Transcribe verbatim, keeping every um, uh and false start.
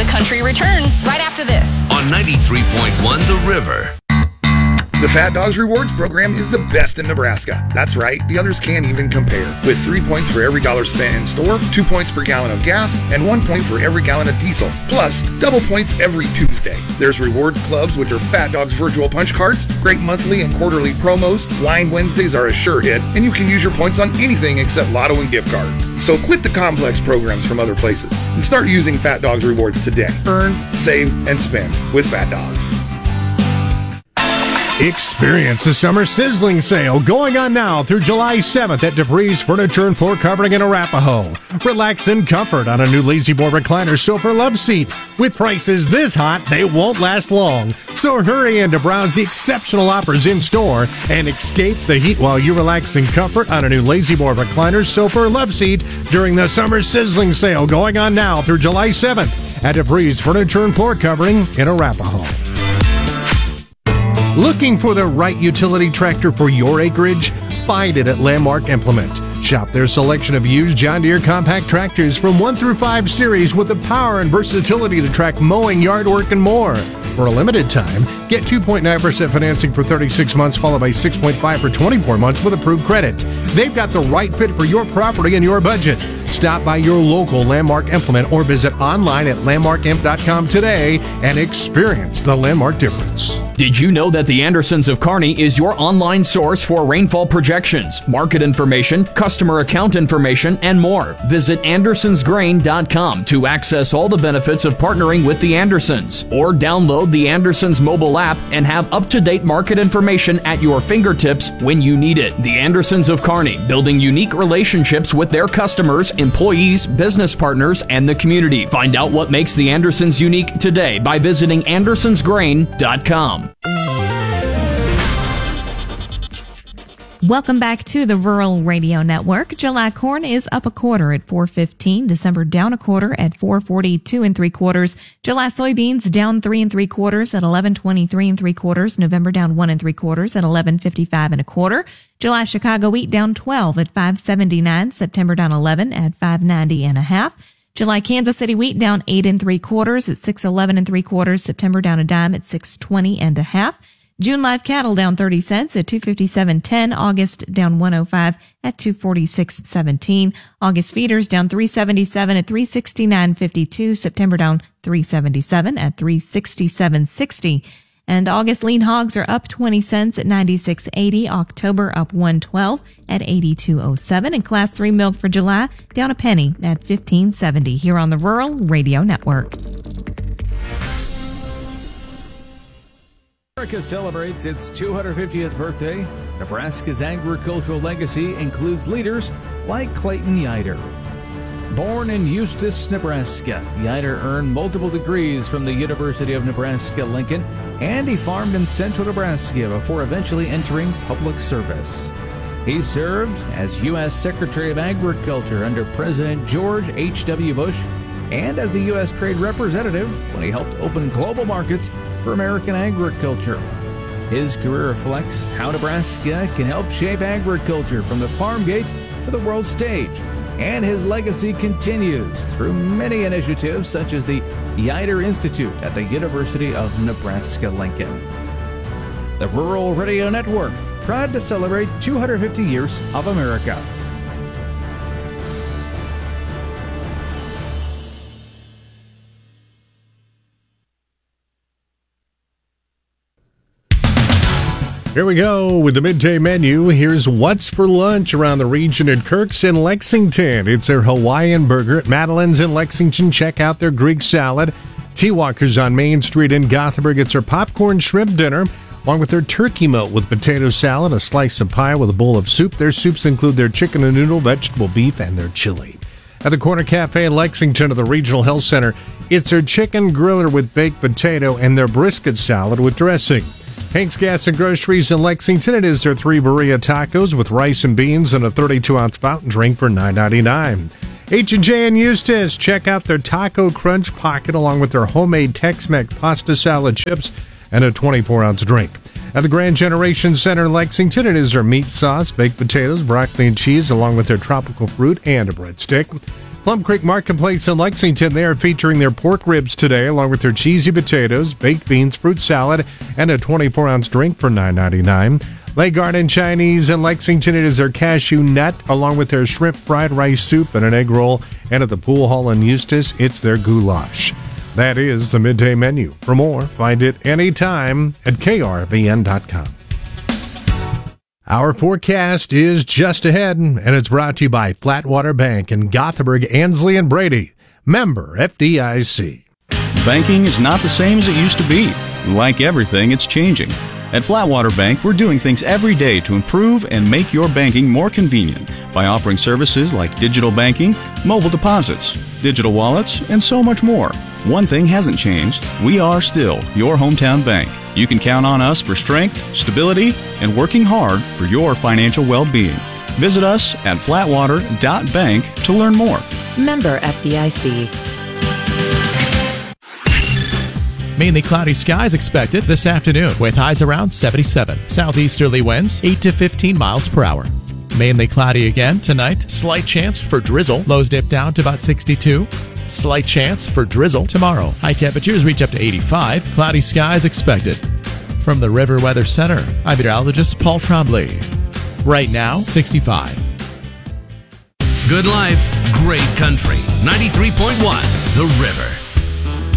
the Country returns right after this. On ninety-three point one The River. The Fat Dogs Rewards program is the best in Nebraska. That's right, the others can't even compare. With three points for every dollar spent in store, two points per gallon of gas, and one point for every gallon of diesel. Plus, double points every Tuesday. There's rewards clubs, which are Fat Dogs virtual punch cards, great monthly and quarterly promos, Wine Wednesdays are a sure hit, and you can use your points on anything except lotto and gift cards. So quit the complex programs from other places and start using Fat Dogs Rewards today. Earn, save, and spend with Fat Dogs. Experience the summer sizzling sale going on now through July seventh at DeVries Furniture and Floor Covering in Arapahoe. Relax in comfort on a new Lazy Boy recliner sofa love seat. With prices this hot, they won't last long. So hurry in to browse the exceptional offers in store and escape the heat while you relax in comfort on a new Lazy Boy recliner sofa or love seat during the summer sizzling sale going on now through July seventh at DeVries Furniture and Floor Covering in Arapahoe. Looking for the right utility tractor for your acreage? Find it at Landmark Implement. Shop their selection of used John Deere compact tractors from one through five series with the power and versatility to track mowing, yard work, and more. For a limited time, get two point nine percent financing for thirty-six months followed by six point five for twenty-four months with approved credit. They've got the right fit for your property and your budget. Stop by your local Landmark Implement or visit online at landmark imp dot com today and experience the Landmark difference. Did you know that the Andersons of Kearney is your online source for rainfall projections, market information, customer account information, and more? Visit andersons grain dot com to access all the benefits of partnering with the Andersons, or download the Andersons mobile app and have up-to-date market information at your fingertips when you need it. The Andersons of Kearney, building unique relationships with their customers, employees, business partners, and the community. Find out what makes the Andersons unique today by visiting andersons grain dot com. Welcome back to the Rural Radio Network. July corn is up a quarter at four fifteen. December down a quarter at four forty-two and three quarters. July soybeans down three and three quarters at eleven twenty-three and three quarters. November down one and three quarters at eleven fifty-five and a quarter. July Chicago wheat down twelve at five seventy-nine. September down eleven at five ninety and a half. July Kansas City wheat down eight and three quarters at six eleven and three quarters. September down a dime at six twenty and a half. June live cattle down thirty cents at two fifty-seven ten. August down one oh five at two forty-six seventeen. August feeders down three seventy-seven at three sixty-nine fifty-two. September down three seventy-seven at three sixty-seven sixty. And August lean hogs are up twenty cents at ninety-six eighty. October up one twelve at eighty-two oh seven. And class three milk for July down a penny at fifteen seventy here on the Rural Radio Network. America celebrates its two hundred fiftieth birthday. Nebraska's agricultural legacy includes leaders like Clayton Yiter. Born in Eustis, Nebraska, Yiter earned multiple degrees from the University of Nebraska-Lincoln, and he farmed in central Nebraska before eventually entering public service. He served as U S Secretary of Agriculture under President George H W Bush and as a U S Trade Representative when he helped open global markets for American agriculture. His career reflects how Nebraska can help shape agriculture from the farm gate to the world stage, and his legacy continues through many initiatives such as the Yiter Institute at the University of Nebraska-Lincoln. The Rural Radio Network, proud to celebrate two hundred fifty years of America. Here we go with the midday menu. Here's what's for lunch around the region at Kirk's in Lexington. It's their Hawaiian burger at Madeline's in Lexington. Check out their Greek salad. Tea Walkers on Main Street in Gothenburg. It's their popcorn shrimp dinner, along with their turkey melt with potato salad, a slice of pie with a bowl of soup. Their soups include their chicken and noodle, vegetable beef, and their chili. At the Corner Cafe in Lexington at the Regional Health Center, it's their chicken griller with baked potato and their brisket salad with dressing. Hank's Gas and Groceries in Lexington, it is their three burrito tacos with rice and beans and a thirty-two ounce fountain drink for nine ninety-nine. H and J in Eustis, check out their Taco Crunch Pocket along with their homemade Tex-Mex pasta salad chips and a twenty-four ounce drink. At the Grand Generation Center in Lexington, it is their meat sauce, baked potatoes, broccoli and cheese along with their tropical fruit and a breadstick. Plum Creek Marketplace in Lexington, they are featuring their pork ribs today, along with their cheesy potatoes, baked beans, fruit salad, and a twenty-four ounce drink for nine ninety-nine. Lake Garden Chinese in Lexington, it is their cashew nut, along with their shrimp fried rice soup and an egg roll. And at the Pool Hall in Eustis, it's their goulash. That is the midday menu. For more, find it anytime at K R V N dot com. Our forecast is just ahead, and it's brought to you by Flatwater Bank in Gothenburg, Ansley, and Brady. Member F D I C. Banking is not the same as it used to be. Like everything, it's changing. At Flatwater Bank, we're doing things every day to improve and make your banking more convenient by offering services like digital banking, mobile deposits, digital wallets, and so much more. One thing hasn't changed. We are still your hometown bank. You can count on us for strength, stability, and working hard for your financial well-being. Visit us at flatwater dot bank to learn more. Member F D I C. Mainly cloudy skies expected this afternoon with highs around seventy-seven. Southeasterly winds eight to fifteen miles per hour. Mainly cloudy again tonight. Slight chance for drizzle. Lows dip down to about sixty-two. Slight chance for drizzle tomorrow. High temperatures reach up to eighty-five. Cloudy skies expected. From the River Weather Center, I'm meteorologist Paul Trombley. Right now, sixty-five. Good life, great country. ninety-three point one The River.